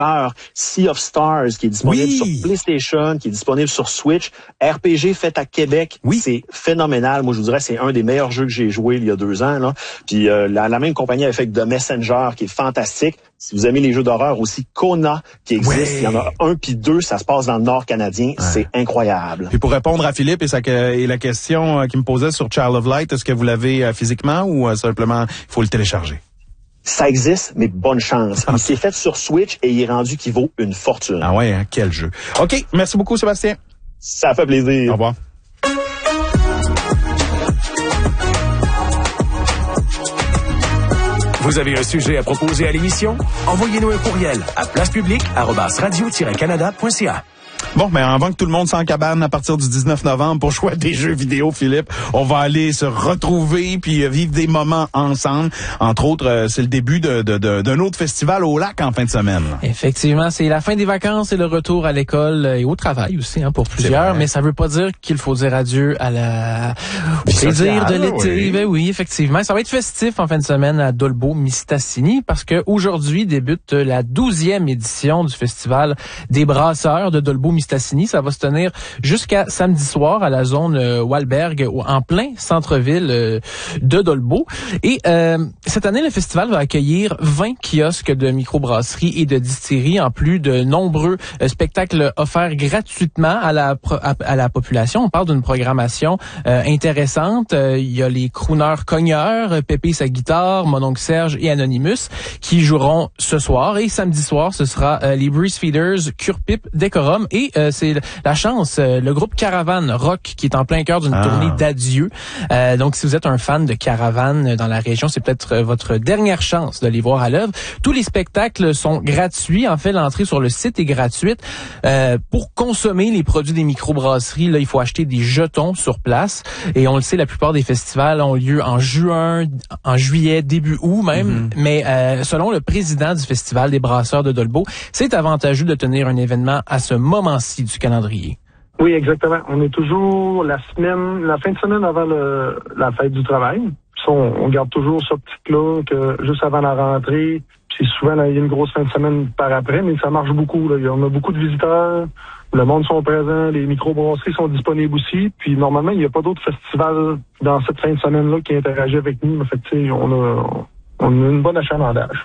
Sea of Stars, qui est disponible sur PlayStation, qui est disponible sur Switch. RPG fait à Québec, c'est phénoménal. Moi, je vous dirais, c'est un des meilleurs jeux que j'ai joué il y a 2 ans. Là. Puis la même compagnie avait fait The Messenger, qui est fantastique. Si vous aimez les jeux d'horreur aussi, Kona, qui existe. Il y en a 1 puis 2, ça se passe dans le Nord canadien. C'est incroyable. Puis pour répondre à Philippe et la question qu'il me posait sur Child of Light, est-ce que vous l'avez physiquement ou simplement il faut le télécharger? Ça existe, mais bonne chance. Il s'est fait sur Switch et il est rendu qu'il vaut une fortune. Ah ouais, hein, quel jeu. OK, merci beaucoup Sébastien. Ça fait plaisir. Au revoir. Vous avez un sujet à proposer à l'émission? Envoyez-nous un courriel à placepublique@radio-canada.ca. Bon, mais avant que tout le monde s'en cabane à partir du 19 novembre pour jouer à des jeux vidéo, Philippe, on va aller se retrouver puis vivre des moments ensemble. Entre autres, c'est le début d'un autre festival au lac en fin de semaine. Effectivement, c'est la fin des vacances et le retour à l'école et au travail aussi pour plusieurs, mais ça veut pas dire qu'il faut dire adieu au plaisir de l'été. Oui. Ben oui, effectivement, ça va être festif en fin de semaine à Dolbeau-Mistassini parce que aujourd'hui débute la 12e édition du festival des brasseurs de Dolbeau-Mistassini. Ça va se tenir jusqu'à samedi soir à la zone Wahlberg, en plein centre-ville de Dolbeau. Et cette année, le festival va accueillir 20 kiosques de microbrasserie et de distillerie, en plus de nombreux spectacles offerts gratuitement à la population. On parle d'une programmation intéressante. Il y a les crooners cogneurs, Pépé sa guitare, Mon oncle Serge et Anonymous qui joueront ce soir. Et samedi soir, ce sera les Breeze Feeders, Cure Pipe, Décorum et c'est la chance, le groupe Caravane Rock qui est en plein cœur d'une tournée d'adieu. Donc, si vous êtes un fan de Caravane dans la région, c'est peut-être votre dernière chance de les voir à l'œuvre. Tous les spectacles sont gratuits. En fait, l'entrée sur le site est gratuite. Pour consommer les produits des microbrasseries, là, il faut acheter des jetons sur place. Et on le sait, la plupart des festivals ont lieu en juin, en juillet, début août même. Mais selon le président du Festival des brasseurs de Dolbeau, c'est avantageux de tenir un événement à ce moment-ci du calendrier. Oui, exactement. On est toujours la fin de semaine avant la fête du travail. On garde toujours ce petit-là que juste avant la rentrée. C'est souvent, il y a une grosse fin de semaine par après, mais ça marche beaucoup. Là. On a beaucoup de visiteurs. Le monde sont présents. Les microbrasseries sont disponibles aussi. Puis normalement, il n'y a pas d'autres festivals dans cette fin de semaine-là qui interagissent avec nous. Fait que, on a une bonne achalandage.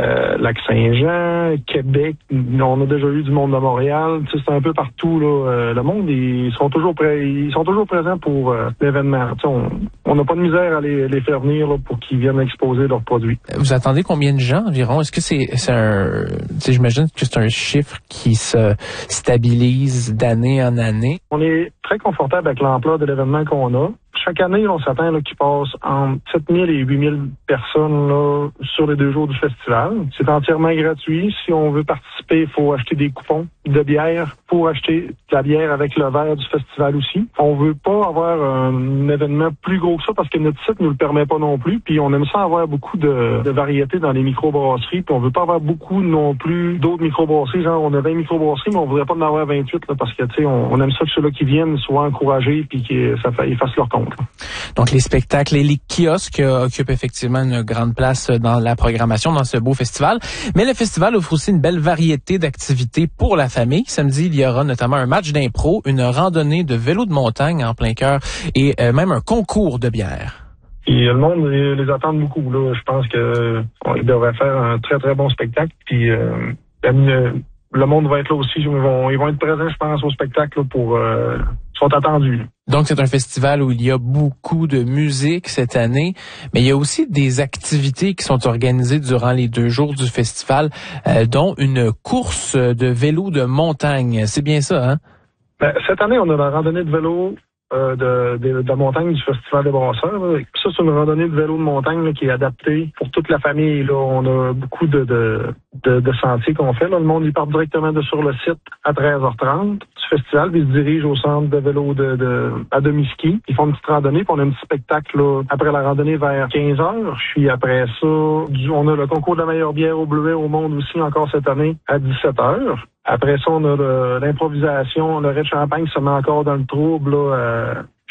Lac-Saint-Jean, Québec, on a déjà eu du monde de Montréal, c'est un peu partout là. Le monde, ils sont toujours présents pour l'événement. On n'a pas de misère à les faire venir là, pour qu'ils viennent exposer leurs produits. Vous attendez combien de gens environ? Est-ce que c'est un, j'imagine que c'est un chiffre qui se stabilise d'année en année? On est très confortable avec l'ampleur de l'événement qu'on a. Chaque année, on s'attend qu'il passe entre 7000 et 8000 personnes là, sur les 2 jours du festival. C'est entièrement gratuit. Si on veut participer, il faut acheter des coupons de bière pour acheter de la bière avec le verre du festival aussi. On veut pas avoir un événement plus gros que ça parce que notre site nous le permet pas non plus. Puis on aime ça avoir beaucoup de variétés dans les microbrasseries. Puis on veut pas avoir beaucoup non plus d'autres microbrasseries. Genre on a 20 microbrasseries, mais on voudrait pas en avoir 28 là, parce que on aime ça que ceux-là qui viennent soient encouragés puis qu'ils fassent leur compte. Donc, les spectacles et les kiosques occupent effectivement une grande place dans la programmation dans ce beau festival. Mais le festival offre aussi une belle variété d'activités pour la famille. Samedi, il y aura notamment un match d'impro, une randonnée de vélo de montagne en plein cœur et même un concours de bière. Et le monde les attend beaucoup. Là. Je pense que ils devraient faire un très, très bon spectacle. Puis le monde va être là aussi. Ils vont être présents, je pense, au spectacle là, pour... sont attendus. Donc, c'est un festival où il y a beaucoup de musique cette année, mais il y a aussi des activités qui sont organisées durant les 2 jours du festival, dont une course de vélo de montagne. C'est bien ça, hein? Cette année, on a la randonnée de vélo de montagne du Festival des brasseurs. Là. Ça, c'est une randonnée de vélo de montagne là, qui est adaptée pour toute la famille. Là. On a beaucoup de sentiers qu'on fait. Là. Le monde, il part directement sur le site à 13h30 du festival, puis ils se dirigent au centre de vélo à Demiski. Ils font une petite randonnée, puis on a un petit spectacle là, après la randonnée vers 15h. Puis après ça, on a le concours de la meilleure bière au Bleuet au monde aussi encore cette année à 17h. Après ça, on a l'improvisation, le raid de champagne se met encore dans le trouble. Là,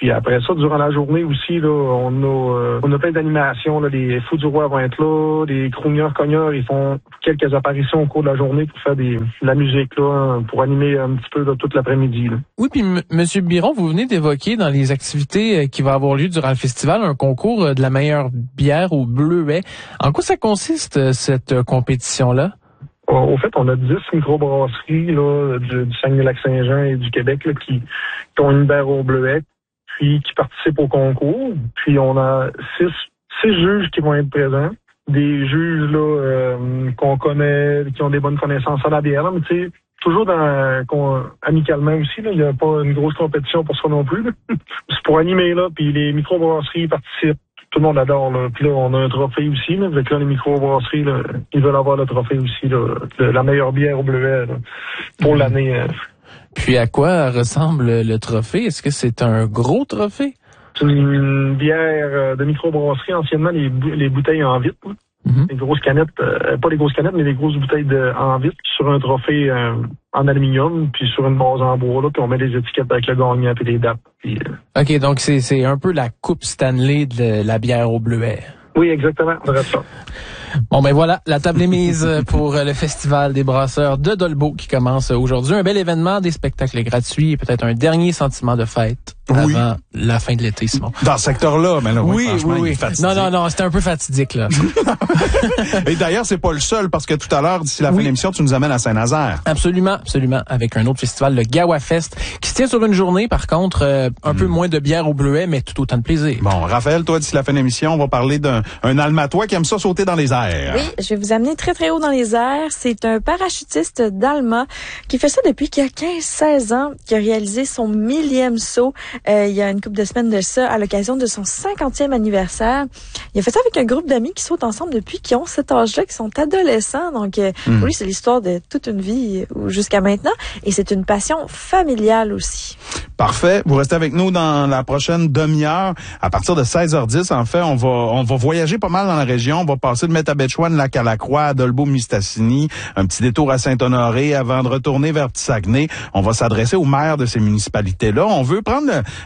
Puis après ça, durant la journée aussi, là, on a plein d'animations. Là, les Fous du Roi vont être là, les Crogneurs-Cogneurs, ils font quelques apparitions au cours de la journée pour faire de la musique, là, pour animer un petit peu là, toute l'après-midi. Là. Oui, puis Monsieur Biron, vous venez d'évoquer dans les activités qui vont avoir lieu durant le festival un concours de la meilleure bière au bleuet. En quoi ça consiste, cette compétition-là? Au fait, on a 10 microbrasseries là, du Saguenay-Lac-Saint-Jean et du Québec là, qui ont une bière au bleuet, puis qui participent au concours. Puis on a six juges qui vont être présents. Des juges là qu'on connaît, qui ont des bonnes connaissances à la bière, là, mais tu sais, toujours amicalement aussi, là, il n'y a pas une grosse compétition pour ça non plus. Là. C'est pour animer là, puis les microbrasseries participent. Tout le monde adore, là. Puis là, on a un trophée aussi, là. Avec là, les microbrasseries, là, ils veulent avoir le trophée aussi, là. La meilleure bière au bleuet, là, pour l'année. Puis à quoi ressemble le trophée? Est-ce que c'est un gros trophée? C'est une bière de microbrasserie, anciennement, les bouteilles en vitre, là. Les grosses canettes, pas les grosses canettes, mais les grosses bouteilles en vitre sur un trophée en aluminium, puis sur une base en bois, là, puis on met des étiquettes avec le gagnant puis les dates. Puis, OK, donc c'est un peu la coupe Stanley de la bière au bleuet. Oui, exactement. On dirait ça. Bon, ben voilà, la table est mise pour le Festival des brasseurs de Dolbeau qui commence aujourd'hui. Un bel événement, des spectacles gratuits et peut-être un dernier sentiment de fête avant la fin de l'été, Simon. Dans ce secteur-là, mais là, franchement, il est fatidique. Non, c'était un peu fatidique, là. Et d'ailleurs, c'est pas le seul, parce que tout à l'heure, d'ici la fin de l'émission, tu nous amènes à Saint-Nazaire. Absolument, avec un autre festival, le Gawa Fest, qui se tient sur une journée, par contre, un peu moins de bière au bleuet, mais tout autant de plaisir. Bon, Raphaël, toi, d'ici la fin de l'émission, on va parler d'un Almatois qui aime ça sauter dans les airs. Oui, je vais vous amener très, très haut dans les airs. C'est un parachutiste d'Alma qui fait ça depuis qu'il a 15-16 ans, qui a réalisé son 1000e saut il y a une couple de semaines de ça, à l'occasion de son 50e anniversaire. Il a fait ça avec un groupe d'amis qui sautent ensemble depuis qu'ils ont cet âge-là, qui sont adolescents. Donc, pour lui, c'est l'histoire de toute une vie jusqu'à maintenant. Et c'est une passion familiale aussi. Parfait. Vous restez avec nous dans la prochaine demi-heure. À partir de 16h10, en fait, on va voyager pas mal dans la région. On va passer de Métabetchouan, Lac-à-la-Croix, à Dolbeau-Mistassini, un petit détour à Saint-Honoré avant de retourner vers Petit-Saguenay. On va s'adresser aux maires de ces municipalités-là. On veut prendre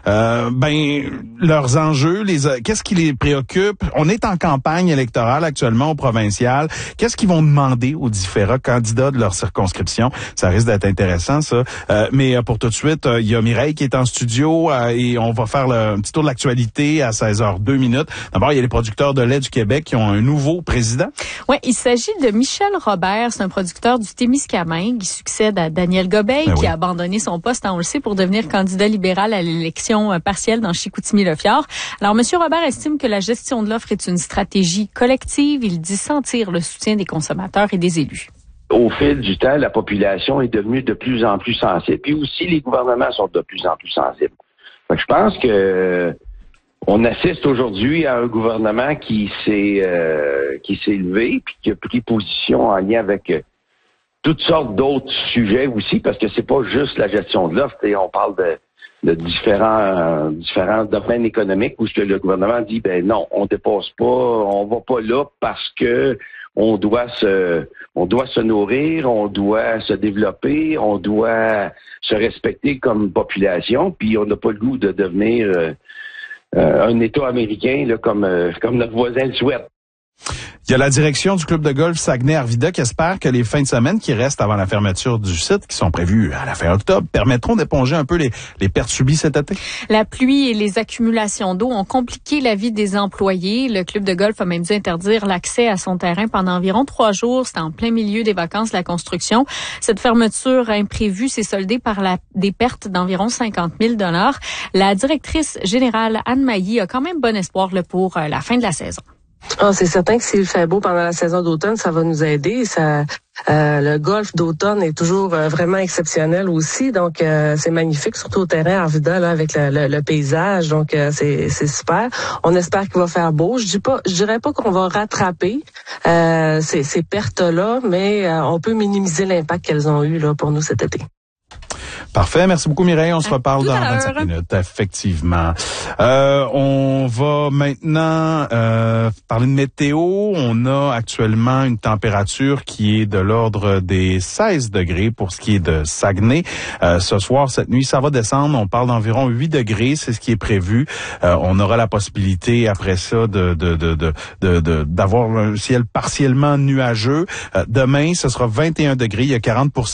leurs enjeux, qu'est-ce qui les préoccupe. On est en campagne électorale actuellement au provincial. Qu'est-ce qu'ils vont demander aux différents candidats de leur circonscription? Ça risque d'être intéressant, ça. Mais pour tout de suite, il y a Mireille qui est en studio et on va faire un petit tour de l'actualité à 16h02. D'abord, il y a les producteurs de lait du Québec qui ont un nouveau président. Oui, il s'agit de Michel Robert. C'est un producteur du Témiscamingue. Il succède à Daniel Gobeil, qui a abandonné son poste, on le sait, pour devenir candidat libéral à l'élection partielle dans Chicoutimi-Le-Fjord. Alors, M. Robert estime que la gestion de l'offre est une stratégie collective. Il dit sentir le soutien des consommateurs et des élus. Au fil du temps, la population est devenue de plus en plus sensible. Puis aussi, les gouvernements sont de plus en plus sensibles. Donc, je pense que on assiste aujourd'hui à un gouvernement qui s'est levé puis qui a pris position en lien avec toutes sortes d'autres sujets aussi, parce que c'est pas juste la gestion de l'offre. On parle de différents domaines économiques où ce que le gouvernement dit, ben non, on dépasse pas, on va pas là parce que on doit se nourrir, on doit se développer, on doit se respecter comme population, puis on n'a pas le goût de devenir un État américain là, comme notre voisin le souhaite. Il y a la direction du club de golf Saguenay-Arvida qui espère que les fins de semaine qui restent avant la fermeture du site, qui sont prévues à la fin octobre, permettront d'éponger un peu les pertes subies cet été. La pluie et les accumulations d'eau ont compliqué la vie des employés. Le club de golf a même dû interdire l'accès à son terrain pendant environ 3 jours. C'était en plein milieu des vacances de la construction. Cette fermeture imprévue s'est soldée par des pertes d'environ 50 000 $. La directrice générale Anne Mailly a quand même bon espoir pour la fin de la saison. Ah, c'est certain que s'il fait beau pendant la saison d'automne, ça va nous aider. Le golf d'automne est toujours vraiment exceptionnel aussi, donc c'est magnifique, surtout au terrain Arvida là avec le paysage. Donc c'est super. On espère qu'il va faire beau. Je dirais pas qu'on va rattraper ces pertes là, mais on peut minimiser l'impact qu'elles ont eu là pour nous cet été. Parfait. Merci beaucoup, Mireille. On se reparle dans 25 minutes, effectivement. On va maintenant parler de météo. On a actuellement une température qui est de l'ordre des 16 degrés pour ce qui est de Saguenay. Ce soir, cette nuit, ça va descendre. On parle d'environ 8 degrés. C'est ce qui est prévu. On aura la possibilité, après ça, d'avoir un ciel partiellement nuageux. Demain, ce sera 21 degrés. Il y a 40%